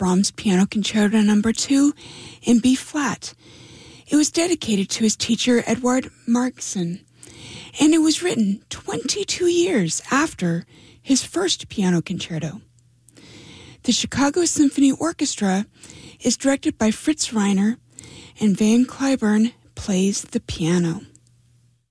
Brahms Piano Concerto No. 2 in B-flat. It was dedicated to his teacher, Eduard Markson, and it was written 22 years after his first piano concerto. The Chicago Symphony Orchestra is directed by Fritz Reiner, and Van Cliburn plays the piano.